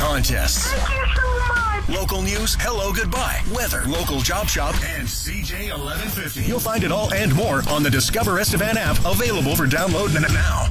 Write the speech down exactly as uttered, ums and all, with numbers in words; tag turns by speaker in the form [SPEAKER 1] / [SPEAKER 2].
[SPEAKER 1] contests.
[SPEAKER 2] Thank you so much.
[SPEAKER 1] Local news, hello, goodbye, weather, local job shop, and C J eleven fifty. You'll find it all and more on the Discover Estevan app, available for download now.